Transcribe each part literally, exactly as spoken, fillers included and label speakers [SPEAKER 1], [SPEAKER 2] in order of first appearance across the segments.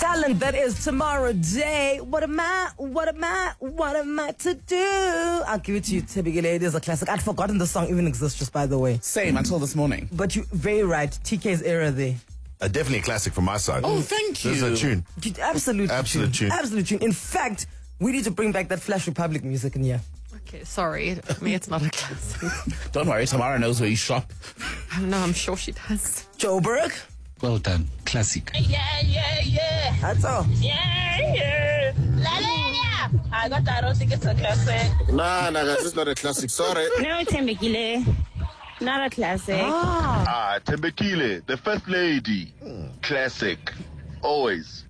[SPEAKER 1] talent that is Tomorrow Day. What am I? What am I? What am I to do? I'll give it to you, Tebekile. It is a classic. I'd forgotten the song even exists, just by the way.
[SPEAKER 2] Same, until this morning.
[SPEAKER 1] But you're very right. T K's era there.
[SPEAKER 3] Uh, definitely a classic from my side.
[SPEAKER 2] Oh, thank you.
[SPEAKER 3] This is a tune.
[SPEAKER 1] Absolute,
[SPEAKER 3] Absolute tune.
[SPEAKER 1] tune. Absolute tune. In fact, we need to bring back that Flash Republic music in here.
[SPEAKER 4] Okay, sorry. For me, it's not a classic.
[SPEAKER 2] Don't worry, Tamara knows where you shop.
[SPEAKER 4] I don't know, I'm sure she does.
[SPEAKER 1] Joburg?
[SPEAKER 5] Well done. Classic.
[SPEAKER 6] Yeah, yeah, yeah.
[SPEAKER 1] That's all.
[SPEAKER 6] Yeah, yeah. La, la, la. I got that. I don't think it's a classic.
[SPEAKER 7] Nah, nah, guys, it's not a classic. Sorry.
[SPEAKER 6] No, Tembekile. Not a classic.
[SPEAKER 1] Ah.
[SPEAKER 8] Ah, Tembekile, the first lady. Classic. Always.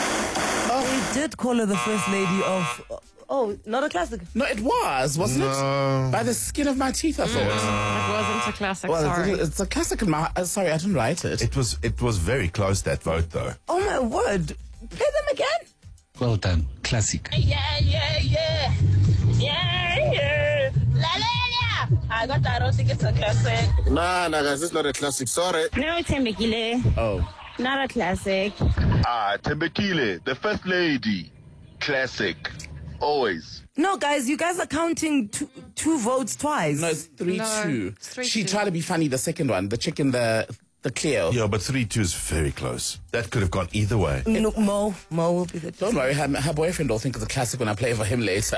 [SPEAKER 1] Oh, we did call her the first lady of... Oh, not a classic.
[SPEAKER 2] No, it was, wasn't
[SPEAKER 3] No.
[SPEAKER 2] it? By the skin of my teeth, I thought.
[SPEAKER 4] It wasn't a classic,
[SPEAKER 2] Well,
[SPEAKER 4] sorry.
[SPEAKER 2] it's, it's a classic in my... Uh, sorry, I didn't write it.
[SPEAKER 3] It was it was very close, that vote, though.
[SPEAKER 1] Oh, my word. Play them again.
[SPEAKER 5] Well done. Classic.
[SPEAKER 6] Yeah, yeah, yeah. Yeah, yeah. La, la, la. I got that. I don't think it's a classic.
[SPEAKER 7] Nah, nah, guys, it's not a classic. Sorry.
[SPEAKER 6] No, Tembekile.
[SPEAKER 2] Oh.
[SPEAKER 6] Not a classic.
[SPEAKER 8] Ah, Tembekile, the first lady. Classic. Always.
[SPEAKER 1] No, guys, you guys are counting two, two votes twice.
[SPEAKER 2] No, it's three
[SPEAKER 4] No,
[SPEAKER 2] two.
[SPEAKER 4] it's three
[SPEAKER 2] She
[SPEAKER 4] two.
[SPEAKER 2] tried to be funny, the second one. The chicken, the the Cleo.
[SPEAKER 3] Yeah, but three two is very close. That could have gone either way.
[SPEAKER 1] No, Mo. Mo will be the...
[SPEAKER 2] Don't worry, her, her boyfriend will think it's a classic when I play it for him later.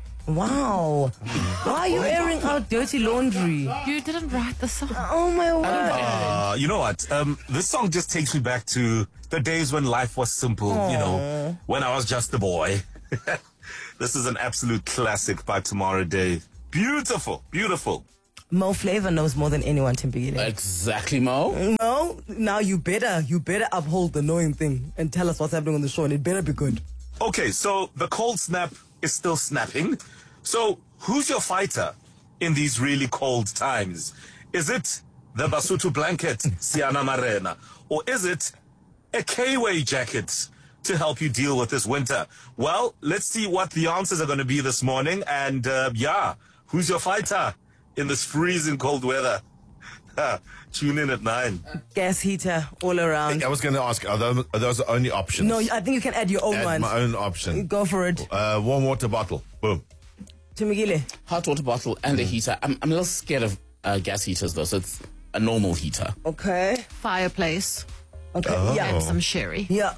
[SPEAKER 1] Wow. Why are you airing out dirty laundry?
[SPEAKER 4] You didn't write the song.
[SPEAKER 1] Oh, my word.
[SPEAKER 9] Uh, you know what? Um, this song just takes me back to the days when life was simple, you know, when I was just a boy. This is an absolute classic by Tomorrow Day. Beautiful, beautiful.
[SPEAKER 1] Mo Flavor knows more than anyone, Tembekile.
[SPEAKER 2] Exactly, Mo.
[SPEAKER 1] No, now you better, you better uphold the knowing thing and tell us what's happening on the show, and it better be good.
[SPEAKER 9] Okay, so the cold snap is still snapping. So who's your fighter in these really cold times? Is it the Basotho blanket, Siana Marena? Or is it a K-Way jacket to help you deal with this winter? Well, let's see what the answers are going to be this morning. And uh, yeah, who's your fighter in this freezing cold weather? Tune in at nine.
[SPEAKER 1] Gas heater all around.
[SPEAKER 3] I was going to ask, are those, are those the only options?
[SPEAKER 1] No, I think you can add your own
[SPEAKER 3] Add
[SPEAKER 1] one.
[SPEAKER 3] my own option.
[SPEAKER 1] Go for it.
[SPEAKER 3] Uh, warm water bottle. Boom.
[SPEAKER 1] Tembekile.
[SPEAKER 2] Hot water bottle and a heater. I'm, I'm a little scared of uh, gas heaters, though, so it's a normal heater.
[SPEAKER 1] Okay.
[SPEAKER 4] Fireplace
[SPEAKER 1] Okay.
[SPEAKER 3] Oh.
[SPEAKER 1] Yeah.
[SPEAKER 4] and some sherry.
[SPEAKER 1] Yeah.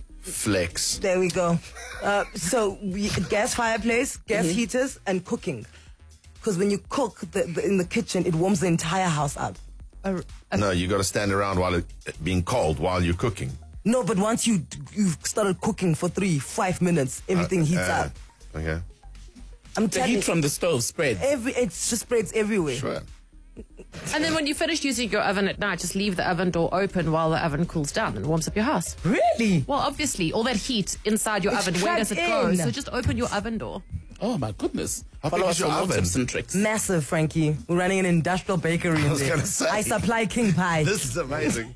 [SPEAKER 3] Flex.
[SPEAKER 1] There we go. Uh, so we, gas fireplace, gas
[SPEAKER 2] Mm-hmm.
[SPEAKER 1] heaters, and cooking. Because when you cook the, the, in the kitchen, it warms the entire house up.
[SPEAKER 4] A, a,
[SPEAKER 3] No, you got to stand around while it being cold while you're cooking.
[SPEAKER 1] No, but once you you've started cooking for three, five minutes, everything heats
[SPEAKER 3] Uh,
[SPEAKER 1] up.
[SPEAKER 3] Okay.
[SPEAKER 1] I'm
[SPEAKER 2] The
[SPEAKER 1] telling
[SPEAKER 2] heat
[SPEAKER 1] you,
[SPEAKER 2] from the stove spreads.
[SPEAKER 1] every it just spreads everywhere.
[SPEAKER 3] Sure.
[SPEAKER 4] and then when you finish using your oven at night, just leave the oven door open while the oven cools down and warms up your house.
[SPEAKER 1] Really?
[SPEAKER 4] Well, obviously, all that heat inside your
[SPEAKER 1] It's
[SPEAKER 4] oven, where does it
[SPEAKER 1] trapped
[SPEAKER 4] go?
[SPEAKER 1] in.
[SPEAKER 4] So just open your oven door.
[SPEAKER 2] Oh, my goodness.
[SPEAKER 3] How
[SPEAKER 2] Follow
[SPEAKER 3] big
[SPEAKER 2] us
[SPEAKER 3] is your
[SPEAKER 2] for more
[SPEAKER 3] oven?
[SPEAKER 2] tips and tricks.
[SPEAKER 1] Massive, Frankie. We're running an industrial bakery in
[SPEAKER 3] was
[SPEAKER 1] there.
[SPEAKER 3] gonna say.
[SPEAKER 1] I supply king pie.
[SPEAKER 3] This is amazing.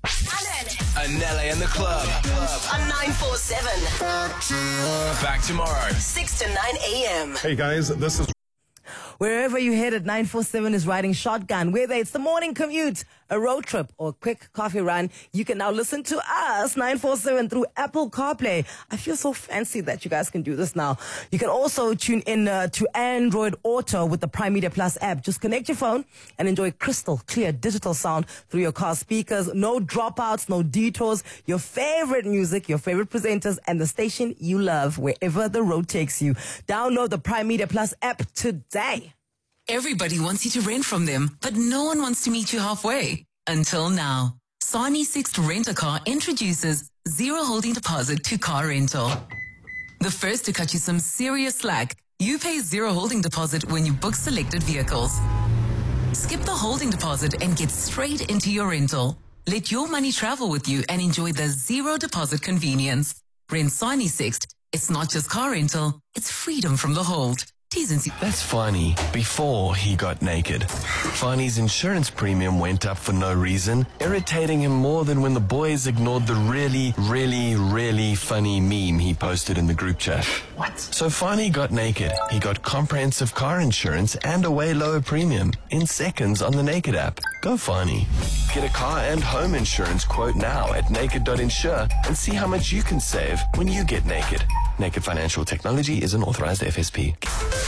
[SPEAKER 10] Anele and the club.
[SPEAKER 11] On nine four seven.
[SPEAKER 10] Back tomorrow.
[SPEAKER 11] six to nine a.m.
[SPEAKER 3] Hey guys, this is
[SPEAKER 1] Wherever you head at nine four seven is riding shotgun. Whether it's the morning commute, a road trip, or a quick coffee run, you can now listen to us nine four seven through Apple CarPlay. I feel so fancy that you guys can do this now. You can also tune in uh, to Android Auto with the Prime Media Plus app. Just connect your phone and enjoy crystal clear digital sound through your car speakers. No dropouts, no detours. Your favorite music, your favorite presenters, and the station you love wherever the road takes you. Download the Prime Media Plus app today.
[SPEAKER 11] Everybody wants you to rent from them, but no one wants to meet you halfway. Until now. Sani Sixt Rent-A-Car introduces zero holding deposit to car rental. The first to cut you some serious slack. You pay zero holding deposit when you book selected vehicles. Skip the holding deposit and get straight into your rental. Let your money travel with you and enjoy the zero deposit convenience. Rent Sani Sixt. It's not just car rental, it's freedom from the hold. T's and C's.
[SPEAKER 10] That's Fani before he got naked. Fani's insurance premium went up for no reason, irritating him more than when the boys ignored the really, really, really funny meme he posted in the group chat. What? So Fani got naked. He got comprehensive car insurance and a way lower premium in seconds on the Naked app. Go Fani. Get a car and home insurance quote now at naked dot insure and see how much you can save when you get naked. Naked Financial Technology is an authorized F S P.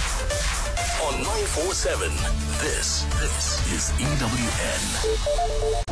[SPEAKER 10] On nine four seven, this, this is E W N.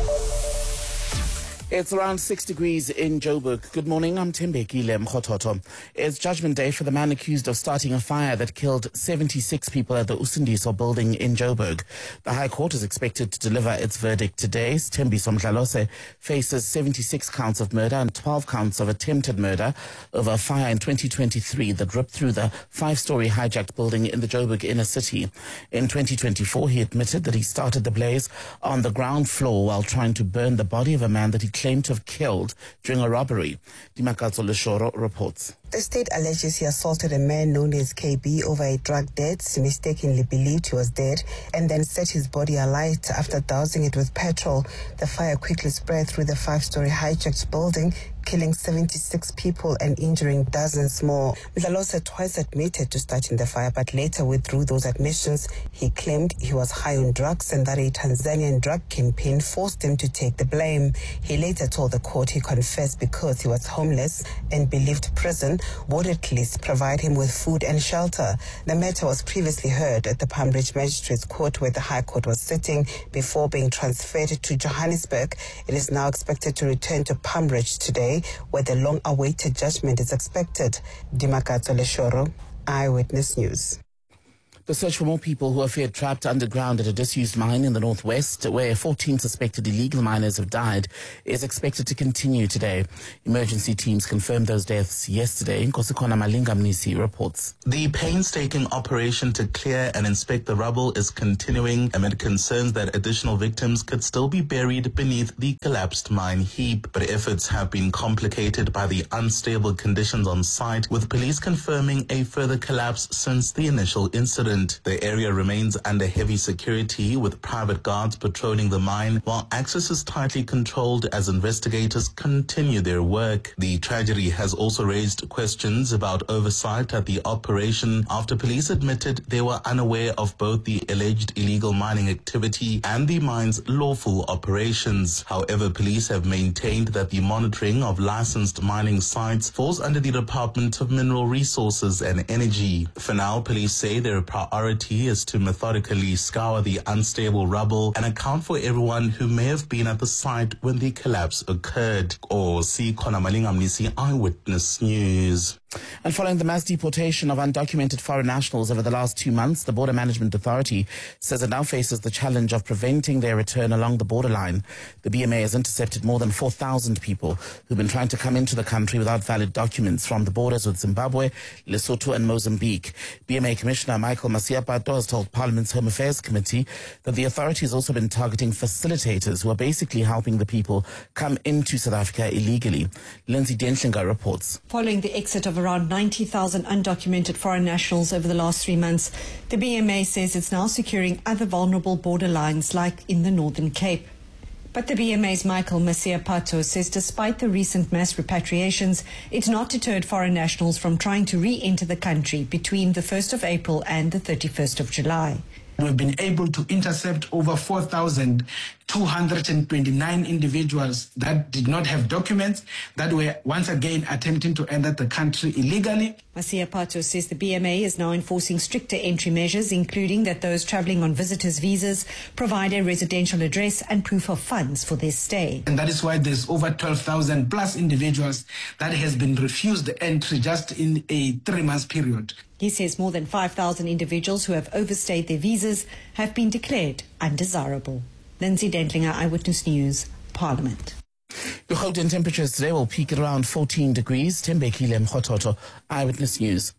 [SPEAKER 2] It's around six degrees in Joburg. Good morning, I'm Tembekile Mkhototo. It's Judgment Day for the man accused of starting a fire that killed seventy-six people at the Usindiso building in Joburg. The High Court is expected to deliver its verdict today. Thembiso Mhlalose faces seventy-six counts of murder and twelve counts of attempted murder over a fire in twenty twenty-three that ripped through the five-story hijacked building in the Joburg inner city. In twenty twenty-four, he admitted that he started the blaze on the ground floor while trying to burn the body of a man that he claimed to have killed during a robbery. Dimakatso Leshoro reports.
[SPEAKER 12] The state alleges he assaulted a man known as K B over a drug debt, mistakenly believed he was dead, and then set his body alight after dousing it with petrol. The fire quickly spread through the five-story hijacked building, killing seventy-six people and injuring dozens more. Mhlalose twice admitted to starting the fire, but later withdrew those admissions. He claimed he was high on drugs and that a Tanzanian drug kingpin forced him to take the blame. He later told the court he confessed because he was homeless and believed prison would at least provide him with food and shelter. The matter was previously heard at the Palm Ridge Magistrates Court, where the High Court was sitting, before being transferred to Johannesburg. It is now expected to return to Palm Ridge today, where the long-awaited judgment is expected. Dimakatso Leshoro, Eyewitness News.
[SPEAKER 2] The search for more people who are feared trapped underground at a disused mine in the northwest, where fourteen suspected illegal miners have died, is expected to continue today. Emergency teams confirmed those deaths yesterday. Nkosikona Malinga Mnisi reports.
[SPEAKER 13] The painstaking operation to clear and inspect the rubble is continuing amid concerns that additional victims could still be buried beneath the collapsed mine heap. But efforts have been complicated by the unstable conditions on site, with police confirming a further collapse since the initial incident. The area remains under heavy security, with private guards patrolling the mine, while access is tightly controlled as investigators continue their work. The tragedy has also raised questions about oversight at the operation after police admitted they were unaware of both the alleged illegal mining activity and the mine's lawful operations. However, police have maintained that the monitoring of licensed mining sites falls under the Department of Mineral Resources and Energy. For now, police say their priority is to methodically scour the unstable rubble and account for everyone who may have been at the site when the collapse occurred. Or see Kona Malinga Mnisi, Eyewitness News.
[SPEAKER 2] And following the mass deportation of undocumented foreign nationals over the last two months, the Border Management Authority says it now faces the challenge of preventing their return along the borderline. The B M A has intercepted more than four thousand people who've been trying to come into the country without valid documents from the borders with Zimbabwe, Lesotho and Mozambique. B M A Commissioner Michael Masiapato has told Parliament's Home Affairs Committee that the authority has also been targeting facilitators who are basically helping the people come into South Africa illegally. Lindsay Dentlinger reports.
[SPEAKER 14] Following the exit of around ninety thousand undocumented foreign nationals over the last three months, the B M A says it's now securing other vulnerable borderlines like in the Northern Cape. But the B M A's Michael Masiapato says despite the recent mass repatriations, it's not deterred foreign nationals from trying to re-enter the country between the first of April and the thirty-first of July.
[SPEAKER 15] We've been able to intercept over four thousand two hundred twenty-nine individuals that did not have documents, that were once again attempting to enter the country illegally.
[SPEAKER 14] Masiapato says the B M A is now enforcing stricter entry measures, including that those travelling on visitors' visas provide a residential address and proof of funds for their stay.
[SPEAKER 15] And that is why there's over twelve thousand plus individuals that has been refused entry just in a three-month period.
[SPEAKER 14] He says more than five thousand individuals who have overstayed their visas have been declared undesirable. Lindsay Dentlinger, Eyewitness News, Parliament.
[SPEAKER 2] The Gauteng temperatures today will peak at around fourteen degrees. Tembekile Mkhototo, Eyewitness News.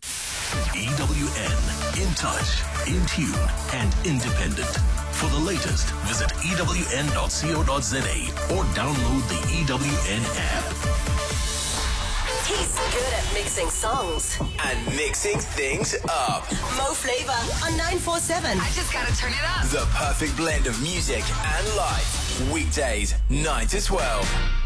[SPEAKER 10] E W N, in touch, in tune, and independent. For the latest, visit E W N dot co dot za or download the E W N app.
[SPEAKER 16] He's good at mixing songs
[SPEAKER 17] and mixing things up.
[SPEAKER 16] Mo Flavor on nine four seven.
[SPEAKER 18] I just gotta turn it up.
[SPEAKER 17] The perfect blend of music and life. Weekdays, nine to twelve.